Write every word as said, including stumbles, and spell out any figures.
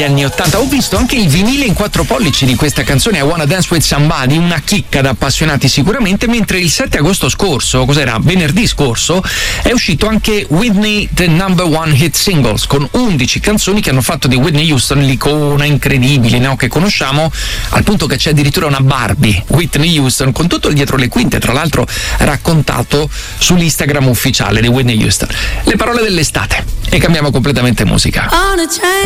degli anni ottanta. Ho visto anche il vinile in quattro pollici di questa canzone, I Wanna Dance With Somebody, una chicca da appassionati sicuramente, mentre il sette agosto scorso, cos'era? Venerdì scorso, è uscito anche Whitney The Number One Hit Singles, con undici canzoni che hanno fatto di Whitney Houston l'icona incredibile, no? Che conosciamo, al punto che c'è addirittura una Barbie Whitney Houston con tutto il dietro le quinte, tra l'altro raccontato sull'Instagram ufficiale di Whitney Houston. Le parole dell'estate, e cambiamo completamente musica.